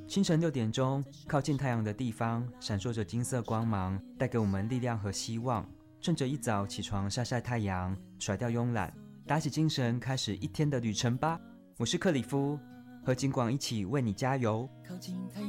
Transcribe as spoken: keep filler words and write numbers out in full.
清晨六点钟，靠近太阳的地方闪烁着金色光芒，带给我们力量和希望。趁着一早起床晒晒太阳，甩掉慵懒，打起精神，开始一天的旅程吧。我是克里夫，和景广一起为你加油。靠近太阳